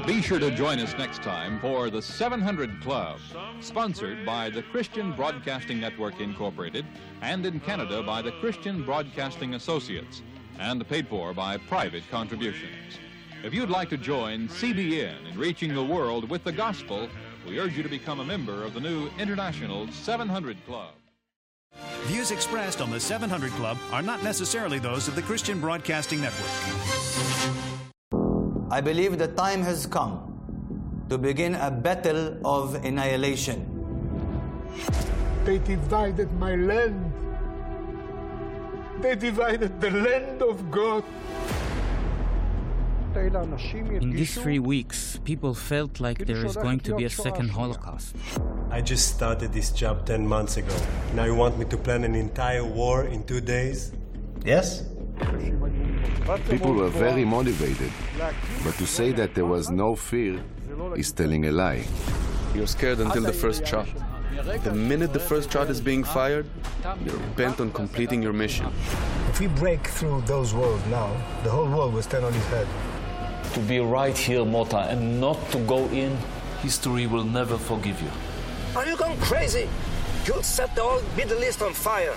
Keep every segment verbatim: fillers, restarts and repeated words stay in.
Be sure to join us next time for the seven hundred Club, sponsored by the Christian Broadcasting Network, Incorporated, and in Canada by the Christian Broadcasting Associates, and paid for by private contributions. If you'd like to join C B N in reaching the world with the gospel, we urge you to become a member of the new International seven hundred Club. Views expressed on the seven hundred Club are not necessarily those of the Christian Broadcasting Network. I believe the time has come to begin a battle of annihilation. They divided my land. They divided the land of God. In these three weeks, people felt like there is going to be a second Holocaust. I just started this job ten months ago. Now you want me to plan an entire war in two days? Yes? People were very motivated, but to say that there was no fear is telling a lie. You're scared until the first shot. The minute the first shot is being fired, you're bent on completing your mission. If we break through those walls now, the whole world will stand on its head. To be right here, Mota, and not to go in, history will never forgive you. Are you going crazy? You'll set the whole Middle East on fire.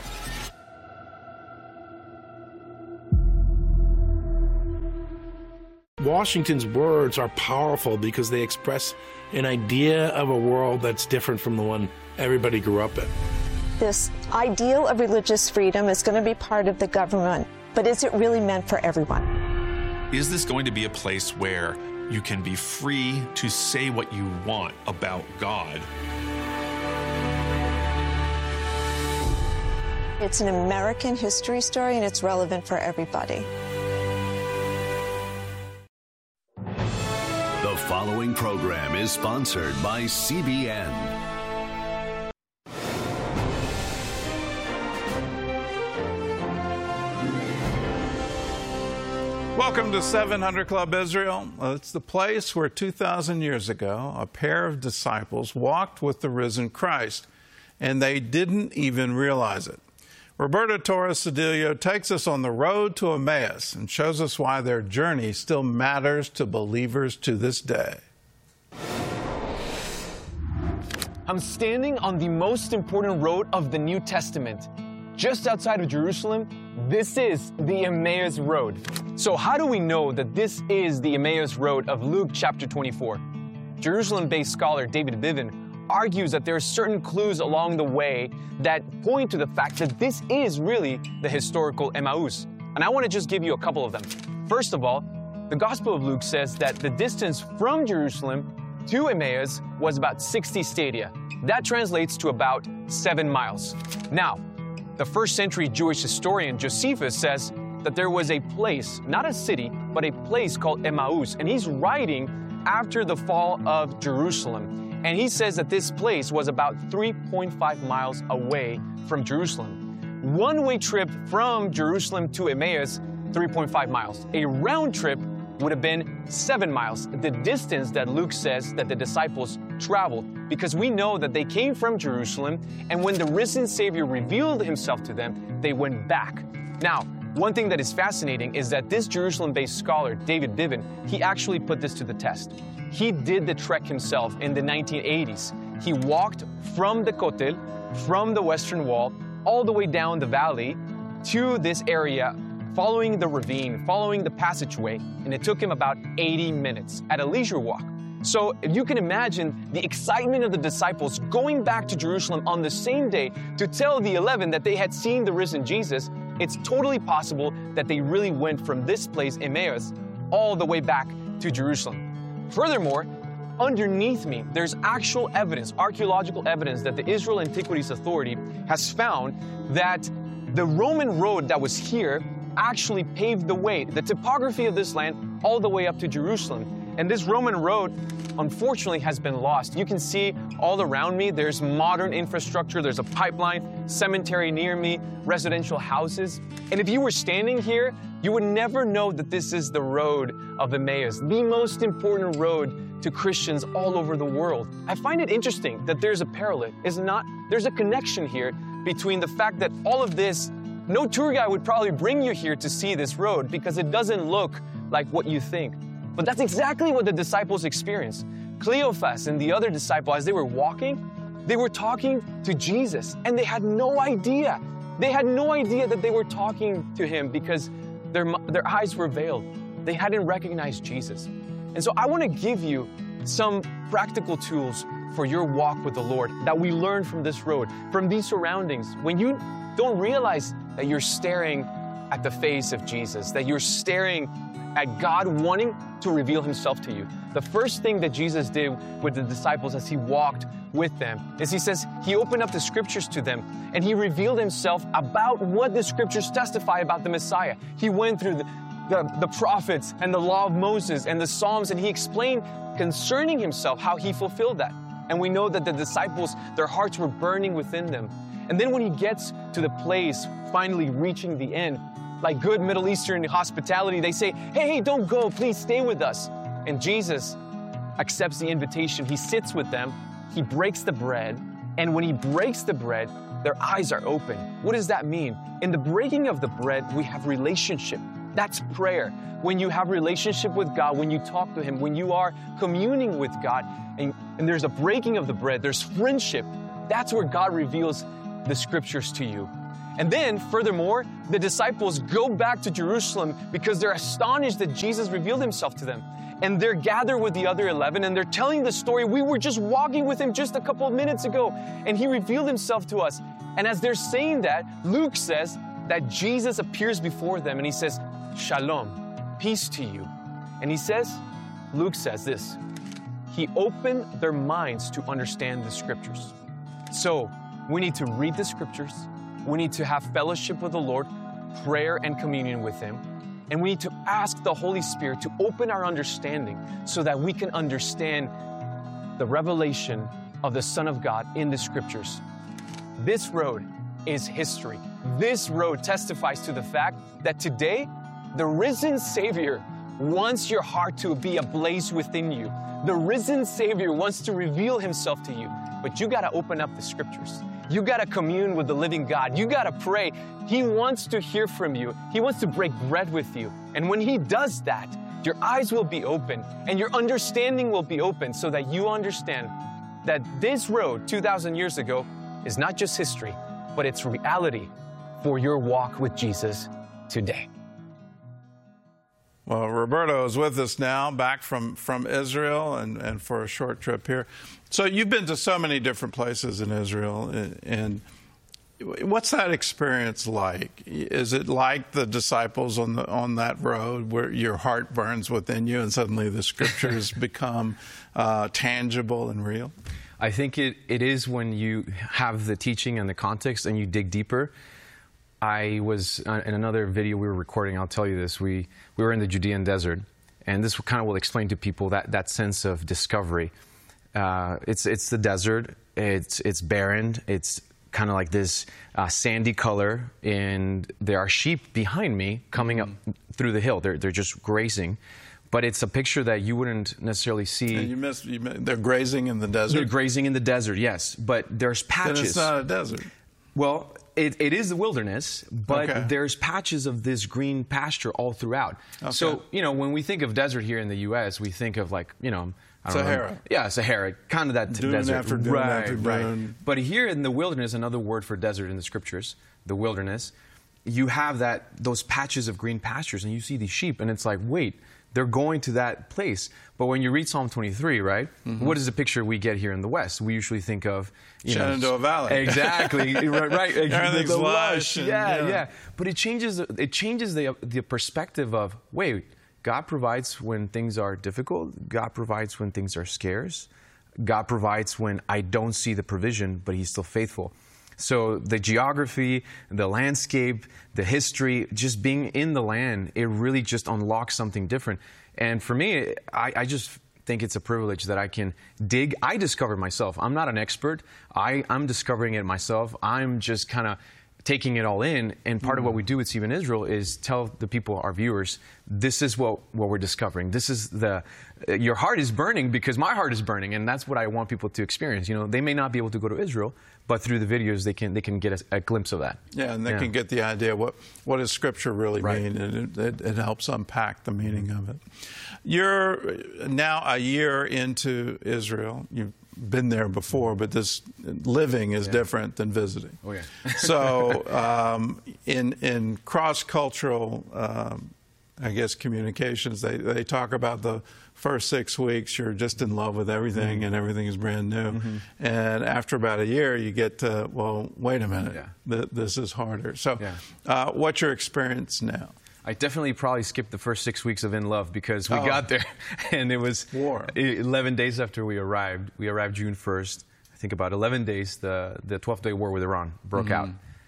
Washington's words are powerful because they express an idea of a world that's different from the one everybody grew up in. This ideal of religious freedom is going to be part of the government, but is it really meant for everyone? Is this going to be a place where you can be free to say what you want about God? It's an American history story, and it's relevant for everybody. The following program is sponsored by C B N. Welcome to seven hundred Club Israel. It's the place where two thousand years ago, a pair of disciples walked with the risen Christ, and they didn't even realize it. Roberto Torres Cedillo takes us on the road to Emmaus and shows us why their journey still matters to believers to this day. I'm standing on the most important road of the New Testament. Just outside of Jerusalem, this is the Emmaus Road. So how do we know that this is the Emmaus Road of Luke chapter twenty-four? Jerusalem-based scholar David Bivin argues that there are certain clues along the way that point to the fact that this is really the historical Emmaus. And I want to just give you a couple of them. First of all, the Gospel of Luke says that the distance from Jerusalem to Emmaus was about sixty stadia. That translates to about seven miles. Now, the first century Jewish historian Josephus says that there was a place, not a city, but a place called Emmaus, and he's writing after the fall of Jerusalem. And he says that this place was about three point five miles away from Jerusalem. One-way trip from Jerusalem to Emmaus, three point five miles. A round trip would have been seven miles, the distance that Luke says that the disciples traveled, because we know that they came from Jerusalem, and when the risen Savior revealed himself to them, they went back. Now, one thing that is fascinating is that this Jerusalem-based scholar, David Bivin, he actually put this to the test. He did the trek himself in the nineteen eighties. He walked from the Kotel, from the Western Wall, all the way down the valley to this area, following the ravine, following the passageway, and it took him about eighty minutes at a leisure walk. So if you can imagine the excitement of the disciples going back to Jerusalem on the same day to tell the eleven that they had seen the risen Jesus, it's totally possible that they really went from this place, Emmaus, all the way back to Jerusalem. Furthermore, underneath me, there's actual evidence, archaeological evidence, that the Israel Antiquities Authority has found that the Roman road that was here actually paved the way, the topography of this land, all the way up to Jerusalem. And this Roman road, unfortunately, has been lost. You can see all around me, there's modern infrastructure, there's a pipeline, cemetery near me, residential houses. And if you were standing here, you would never know that this is the road of Emmaus, the most important road to Christians all over the world. I find it interesting that there's a parallel, is not, there's a connection here between the fact that all of this, no tour guide would probably bring you here to see this road because it doesn't look like what you think. But that's exactly what the disciples experienced. Cleophas and the other disciple, as they were walking, they were talking to Jesus, and they had no idea. They had no idea that they were talking to him because their, their eyes were veiled. They hadn't recognized Jesus. And so I want to give you some practical tools for your walk with the Lord that we learned from this road, from these surroundings. When you don't realize that you're staring at the face of Jesus, that you're staring at God wanting to reveal himself to you. The first thing that Jesus did with the disciples as he walked with them is he says he opened up the scriptures to them and he revealed himself about what the scriptures testify about the Messiah. He went through the, the, the prophets and the law of Moses and the Psalms, and he explained concerning himself how he fulfilled that. And we know that the disciples, their hearts were burning within them. And then when he gets to the place, finally reaching the end, like good Middle Eastern hospitality, they say, hey, hey, don't go, please stay with us. And Jesus accepts the invitation. He sits with them, he breaks the bread, and when he breaks the bread, their eyes are open. What does that mean? In the breaking of the bread, we have relationship. That's prayer. When you have relationship with God, when you talk to him, when you are communing with God, and, and there's a breaking of the bread, there's friendship, that's where God reveals the scriptures to you. And then, furthermore, the disciples go back to Jerusalem because they're astonished that Jesus revealed himself to them. And they're gathered with the other eleven, and they're telling the story. We were just walking with him just a couple of minutes ago, and he revealed himself to us. And as they're saying that, Luke says that Jesus appears before them, and he says, Shalom, peace to you. And he says, Luke says this, he opened their minds to understand the scriptures. So we need to read the scriptures. We need to have fellowship with the Lord, prayer and communion with him. And we need to ask the Holy Spirit to open our understanding so that we can understand the revelation of the Son of God in the scriptures. This road is history. This road testifies to the fact that today, the risen Savior wants your heart to be ablaze within you. The risen Savior wants to reveal himself to you, but you got to open up the scriptures. You got to commune with the living God. You got to pray. He wants to hear from you. He wants to break bread with you. And when he does that, your eyes will be open and your understanding will be open so that you understand that this road two thousand years ago is not just history, but it's reality for your walk with Jesus today. Well, Roberto is with us now, back from, from Israel and, and for a short trip here. So you've been to so many different places in Israel, and, and what's that experience like? Is it like the disciples on the on that road where your heart burns within you and suddenly the scriptures become uh, tangible and real? I think it, it is when you have the teaching and the context and you dig deeper. I was, uh, in another video we were recording, I'll tell you this, we, we were in the Judean desert, and this kind of will explain to people that, that sense of discovery. Uh, it's, it's the desert, it's, it's barren, it's kind of like this uh, sandy color, and there are sheep behind me coming up through the hill. They're, they're just grazing. But it's a picture that you wouldn't necessarily see. And you missed, you missed, they're grazing in the desert? They're grazing in the desert, yes. But there's patches. Then it's not a desert. Well, it, it is the wilderness, but okay. there's patches of this green pasture all throughout. Okay. So, you know, when we think of desert here in the U S, we think of like, you know, I don't Sahara. know. Yeah, Sahara, kind of that dune desert. After dune right, after right. dune. But here in the wilderness, another word for desert in the scriptures, the wilderness, you have that those patches of green pastures, and you see these sheep, and it's like, wait, they're going to that place. But when you read Psalm twenty-three, right, mm-hmm. what is the picture we get here in the West? We usually think of, you Shenandoah know, Valley. Exactly, right, right. Everything's the lush. lush. And, yeah, yeah, yeah. But it changes. It changes the the perspective of, wait, God provides when things are difficult. God provides when things are scarce. God provides when I don't see the provision, but He's still faithful. So the geography, the landscape, the history, just being in the land, it really just unlocks something different. And for me, I, I just think it's a privilege that I can dig. I discover myself. I'm not an expert. I, I'm discovering it myself. I'm just kind of taking it all in. And part mm. of what we do with Sebia in Israel is tell the people, our viewers, this is what, what we're discovering. This is the, uh, your heart is burning because my heart is burning, and that's what I want people to experience. You know, they may not be able to go to Israel, but through the videos, they can they can get a, a glimpse of that. Yeah, and they yeah. can get the idea what what does Scripture really right. mean, and it, it, it helps unpack the meaning of it. You're now a year into Israel. You've been there before, but this living is yeah. different than visiting. Oh yeah. So um, in in cross-cultural, um, I guess, communications, they they talk about the first six weeks you're just in love with everything mm-hmm. and everything is brand new. Mm-hmm. And after about a year, you get to, well, wait a minute, yeah. Th- this is harder. So yeah. uh, what's your experience now? I definitely probably skipped the first six weeks of In Love because we oh. got there and it was War. eleven days after we arrived. We arrived June first. I think about eleven days, the, the twelfth-day war with Iran broke mm-hmm. out.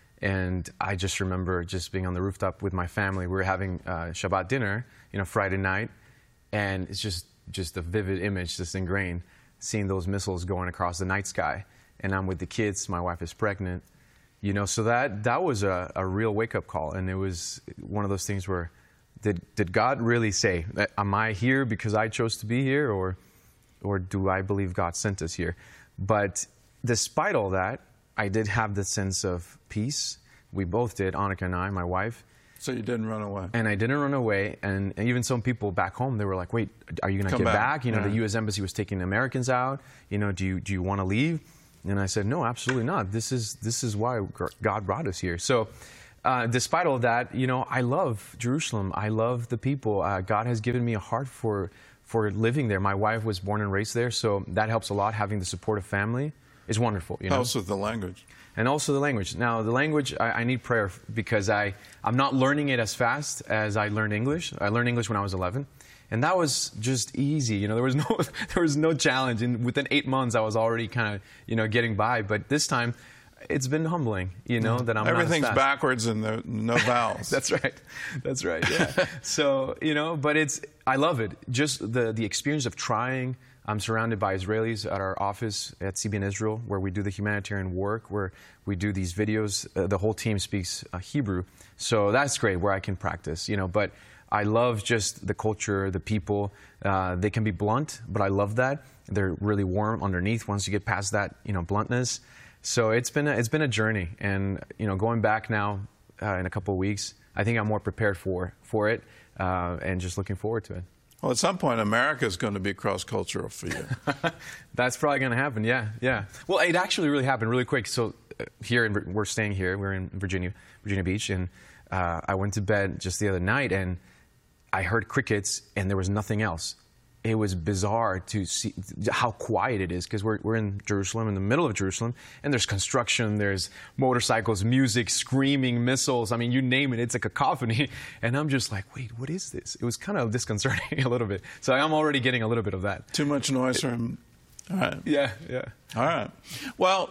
And I just remember just being on the rooftop with my family. We were having uh, Shabbat dinner, you know, Friday night. And it's just, just a vivid image, just ingrained, seeing those missiles going across the night sky. And I'm with the kids. My wife is pregnant. You know, so that, that was a, a real wake-up call. And it was one of those things where, did, did God really say, am I here because I chose to be here? Or, or do I believe God sent us here? But despite all that, I did have the sense of peace. We both did, Annika and I, my wife. So you didn't run away. And I didn't run away. And even some people back home, they were like, wait, are you going to get back? back? You know, yeah. the U S Embassy was taking Americans out. You know, do you, do you want to leave? And I said, no, absolutely not. This is, this is why God brought us here. So uh, despite all that, you know, I love Jerusalem. I love the people. Uh, God has given me a heart for, for living there. My wife was born and raised there, so that helps a lot. Having the support of family is wonderful. You know? Also the language. And also the language. Now, the language, I, I need prayer because I, I'm not learning it as fast as I learned English. I learned English when I was eleven. And that was just easy. You know, there was no, there was no challenge. And within eight months, I was already kind of, you know, getting by. But this time, it's been humbling, you know, that I'm Everything's not as fast. backwards and there no vowels. That's right. That's right, yeah. So, you know, but it's, I love it. Just the, the experience of trying. I'm surrounded by Israelis at our office at Sebia in Israel, where we do the humanitarian work, where we do these videos. Uh, the whole team speaks uh, Hebrew. So that's great, where I can practice, you know. But I love just the culture, the people. Uh, they can be blunt, but I love that. They're really warm underneath once you get past that, you know, bluntness. So it's been a, it's been a journey. And, you know, going back now uh, in a couple of weeks, I think I'm more prepared for, for it uh, and just looking forward to it. Well, at some point, America is going to be cross-cultural for you. That's probably going to happen, yeah, yeah. Well, it actually really happened really quick. So uh, here, in, we're staying here. We're in Virginia, Virginia Beach, and uh, I went to bed just the other night, and I heard crickets, and there was nothing else. It was bizarre to see how quiet it is, because we're, we're in Jerusalem, in the middle of Jerusalem, and there's construction, there's motorcycles, music, screaming, missiles. I mean, you name it, it's a cacophony. And I'm just like, wait, what is this? It was kind of disconcerting a little bit. So I'm already getting a little bit of that. Too much noise from... All right. Yeah, yeah. All right. Well,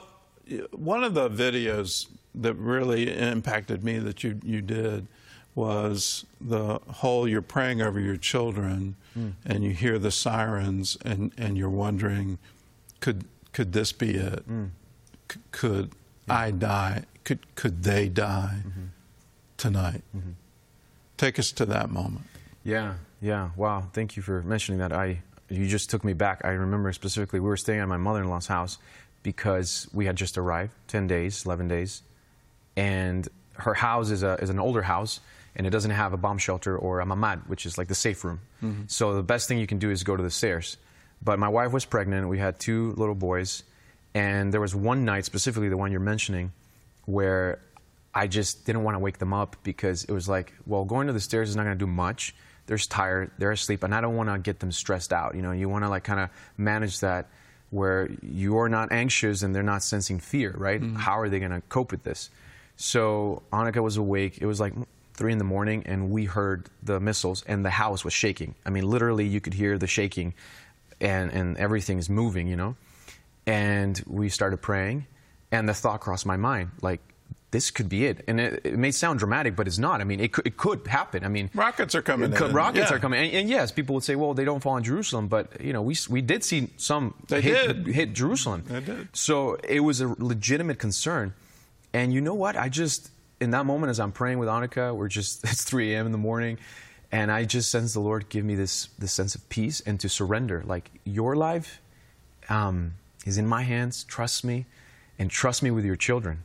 one of the videos that really impacted me that you, you did was the whole, you're praying over your children mm. and you hear the sirens and, and you're wondering, could could this be it? Mm. C- could yeah. I die? Could could they die mm-hmm. tonight? Mm-hmm. Take us to that moment. Yeah, yeah. Wow, thank you for mentioning that. I you just took me back. I remember specifically we were staying at my mother-in-law's house because we had just arrived, ten days, eleven days, and her house is a is an older house. And it doesn't have a bomb shelter or a mamad, which is like the safe room. Mm-hmm. So the best thing you can do is go to the stairs. But my wife was pregnant. We had two little boys. And there was one night, specifically the one you're mentioning, where I just didn't want to wake them up because it was like, well, going to the stairs is not going to do much. They're tired. They're asleep. And I don't want to get them stressed out. You know, you want to like kind of manage that where you're not anxious and they're not sensing fear, right? Mm-hmm. How are they going to cope with this? So Annika was awake. It was like three in the morning, and we heard the missiles, and the house was shaking. I mean, literally, you could hear the shaking, and, and everything's moving, you know? And we started praying, and the thought crossed my mind, like, this could be it. And it, it may sound dramatic, but it's not. I mean, it could, it could happen. I mean... Rockets are coming could, in. Rockets yeah. are coming. And, and yes, people would say, well, they don't fall in Jerusalem, but, you know, we, we did see some they hit, did. hit Jerusalem. They did. So it was a legitimate concern. And you know what? I just... in that moment, as I'm praying with Annika, we're just, it's three a.m. in the morning, and I just sense the Lord give me this, this sense of peace and to surrender. Like, your life um, is in my hands. Trust me, and trust me with your children.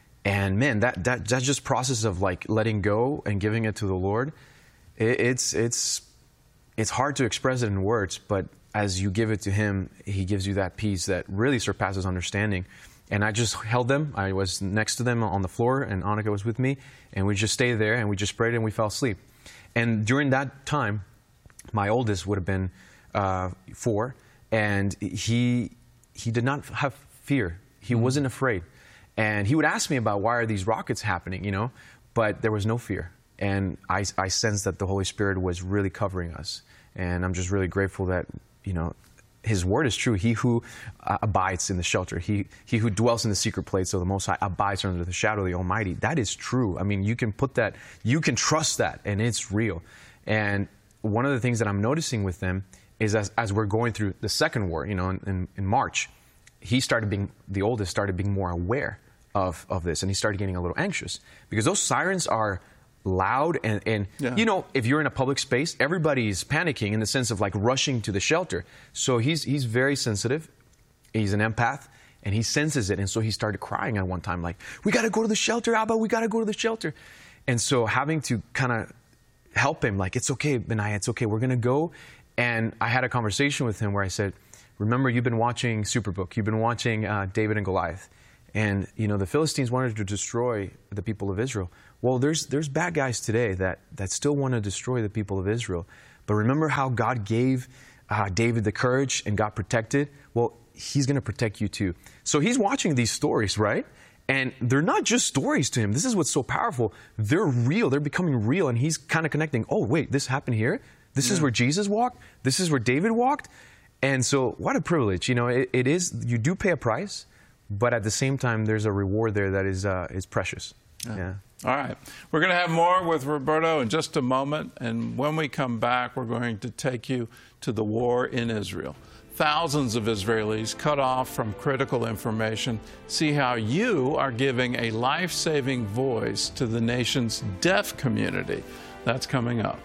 And man, that, that, that just process of like letting go and giving it to the Lord, it, it's, it's, it's hard to express it in words, but as you give it to Him, He gives you that peace that really surpasses understanding. And I just held them. I was next to them on the floor, and Annika was with me, and we just stayed there, and we just prayed, and we fell asleep. And during that time, my oldest would have been uh, four, and he he did not have fear. He mm-hmm. wasn't afraid. And he would ask me about why are these rockets happening, you know, but there was no fear. And I, I sensed that the Holy Spirit was really covering us. And I'm just really grateful that, you know, His word is true. He who uh, abides in the shelter, he, he who dwells in the secret place of the Most High abides under the shadow of the Almighty. That is true. I mean, you can put that, you can trust that, and it's real. And one of the things that I'm noticing with them is as, as we're going through the second war, you know, in, in, in March, he started being, the oldest started being more aware of, of this, and he started getting a little anxious because those sirens are loud, and, and yeah. you know, if you're in a public space, everybody's panicking in the sense of like rushing to the shelter. So he's he's very sensitive. He's an empath, and he senses it. And so he started crying at one time, like, "We got to go to the shelter, Abba. We got to go to the shelter." And so having to kind of help him, like, "It's okay, Benaiah. It's okay. We're gonna go." And I had a conversation with him where I said, "Remember, you've been watching Superbook. You've been watching uh, David and Goliath, and you know the Philistines wanted to destroy the people of Israel. Well, there's there's bad guys today that, that still want to destroy the people of Israel. But remember how God gave uh, David the courage and got protected? Well, He's going to protect you too." So he's watching these stories, right? And they're not just stories to him. This is what's so powerful. They're real. They're becoming real. And he's kind of connecting, oh, wait, this happened here? This yeah. is where Jesus walked? This is where David walked? And so what a privilege. You know, it, it is, you do pay a price, but at the same time, there's a reward there that is uh, is precious. Yeah. yeah. All right. We're going to have more with Roberto in just a moment. And when we come back, we're going to take you to the war in Israel. Thousands of Israelis cut off from critical information. See how you are giving a life-saving voice to the nation's deaf community. That's coming up.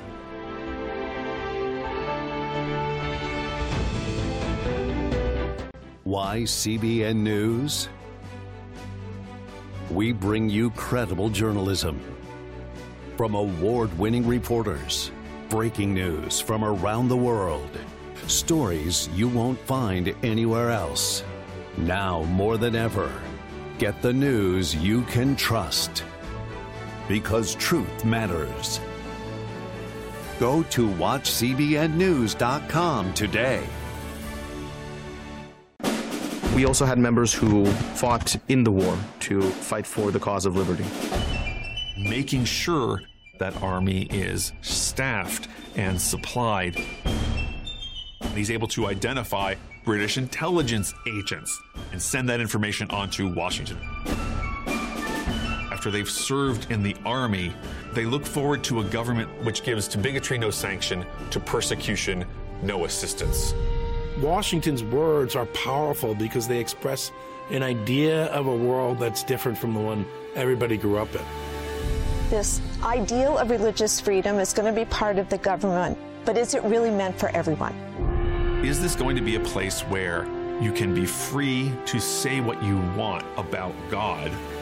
Why C B N News? We bring you credible journalism from award-winning reporters, breaking news from around the world, stories you won't find anywhere else. Now more than ever, get the news you can trust, because truth matters. Go to watch C B N news dot com today. We also had members who fought in the war to fight for the cause of liberty. Making sure that army is staffed and supplied. He's able to identify British intelligence agents and send that information on to Washington. After they've served in the army, they look forward to a government which gives to bigotry no sanction, to persecution no assistance. Washington's words are powerful because they express an idea of a world that's different from the one everybody grew up in. This ideal of religious freedom is going to be part of the government, but is it really meant for everyone? Is this going to be a place where you can be free to say what you want about God